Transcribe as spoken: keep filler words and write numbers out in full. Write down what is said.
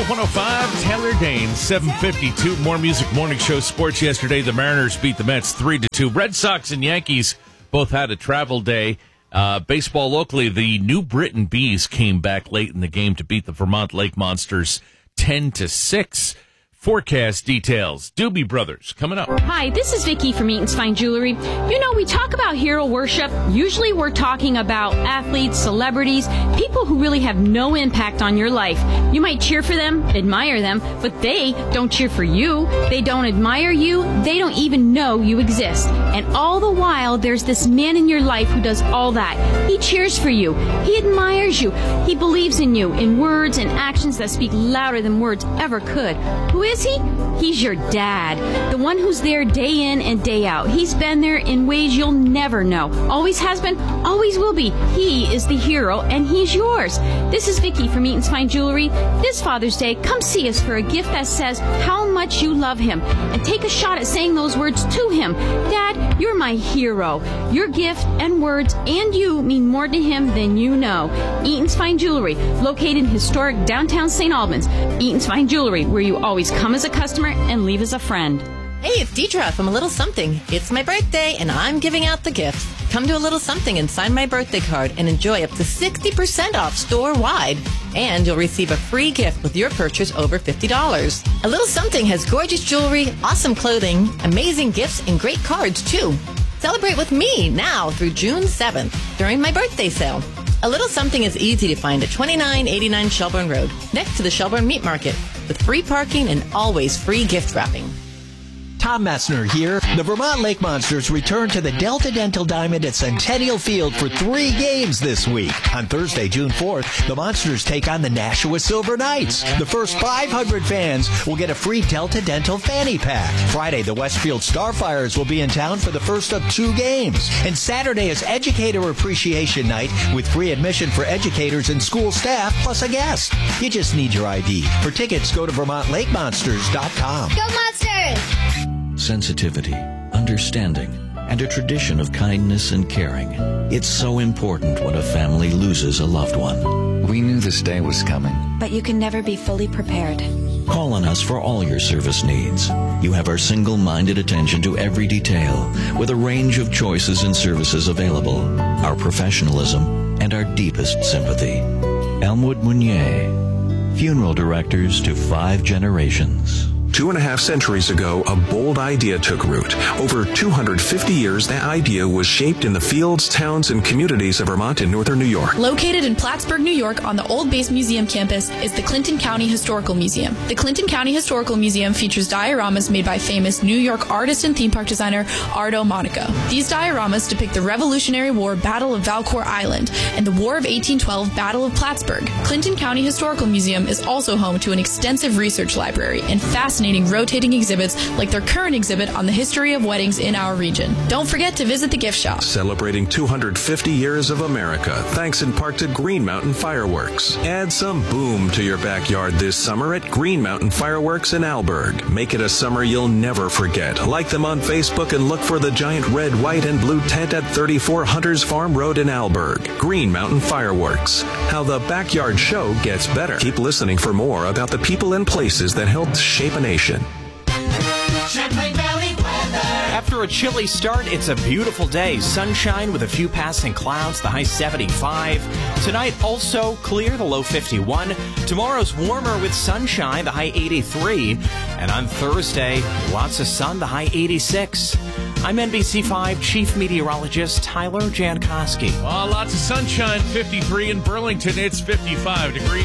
one oh five, Taylor Dane, seven fifty-two. More Music Morning Show sports yesterday. The Mariners beat the Mets three to two. Red Sox and Yankees both had a travel day. Uh, baseball locally, the New Britain Bees came back late in the game to beat the Vermont Lake Monsters ten to six. Forecast details. Doobie Brothers coming up. Hi, this is Vicki from Eaton's Fine Jewelry. You know, we talk about hero worship. Usually we're talking about athletes, celebrities, people who really have no impact on your life. You might cheer for them, admire them, but they don't cheer for you. They don't admire you. They don't even know you exist. And all the while, there's this man in your life who does all that. He cheers for you. He admires you. He believes in you in words and actions that speak louder than words ever could. Who is he? He's your dad, the one who's there day in and day out. He's been there in ways you'll never know. Always has been, always will be. He is the hero, and he's yours. This is Vicki from Eaton's Fine Jewelry. This Father's Day, come see us for a gift that says how much you love him, and take a shot at saying those words to him. Dad, you're my hero. Your gift and words and you mean more to him than you know. Eaton's Fine Jewelry, located in historic downtown Saint Albans. Eaton's Fine Jewelry, where you always come as a customer and leave as a friend. Hey, it's Deidre from A Little Something. It's my birthday, and I'm giving out the gifts. Come to A Little Something and sign my birthday card and enjoy up to sixty percent off store-wide. And you'll receive a free gift with your purchase over fifty dollars. A Little Something has gorgeous jewelry, awesome clothing, amazing gifts, and great cards, too. Celebrate with me now through June seventh during my birthday sale. A Little Something is easy to find at twenty-nine eighty-nine Shelburne Road, next to the Shelburne Meat Market, with free parking and always free gift wrapping. Tom Messner here. The Vermont Lake Monsters return to the Delta Dental Diamond at Centennial Field for three games this week. On Thursday, June fourth, the Monsters take on the Nashua Silver Knights. The first five hundred fans will get a free Delta Dental fanny pack. Friday, the Westfield Starfires will be in town for the first of two games. And Saturday is Educator Appreciation Night with free admission for educators and school staff, plus a guest. You just need your I D. For tickets, go to vermont lake monsters dot com. Go Monsters! Sensitivity, understanding, and a tradition of kindness and caring. It's so important when a family loses a loved one. We knew this day was coming. But you can never be fully prepared. Call on us for all your service needs. You have our single-minded attention to every detail, with a range of choices and services available, our professionalism, and our deepest sympathy. Elmwood Meunier, funeral directors to five generations. Two and a half centuries ago, a bold idea took root. Over two hundred fifty years, that idea was shaped in the fields, towns, and communities of Vermont and northern New York. Located in Plattsburgh, New York, on the Old Base Museum campus is the Clinton County Historical Museum. The Clinton County Historical Museum features dioramas made by famous New York artist and theme park designer Ardo Monaco. These dioramas depict the Revolutionary War Battle of Valcour Island and the War of eighteen twelve Battle of Plattsburgh. Clinton County Historical Museum is also home to an extensive research library and fascinating rotating exhibits like their current exhibit on the history of weddings in our region. Don't forget to visit the gift shop. Celebrating two hundred fifty years of America, thanks in part to Green Mountain Fireworks. Add some boom to your backyard this summer at Green Mountain Fireworks in Alberg. Make it a summer you'll never forget. Like them on Facebook and look for the giant red, white, and blue tent at thirty-four Hunters Farm Road in Alberg. Green Mountain Fireworks. How the backyard show gets better. Keep listening for more about the people and places that helped shape a nation. Champlain Valley weather. After a chilly start, it's a beautiful day. Sunshine with a few passing clouds, the high seventy-five. Tonight, also clear, the low fifty-one. Tomorrow's warmer with sunshine, the high eighty-three. And on Thursday, lots of sun, the high eighty-six. I'm N B C five Chief Meteorologist Tyler Jankowski. Well, lots of sunshine, fifty-three in Burlington. It's fifty-five degrees.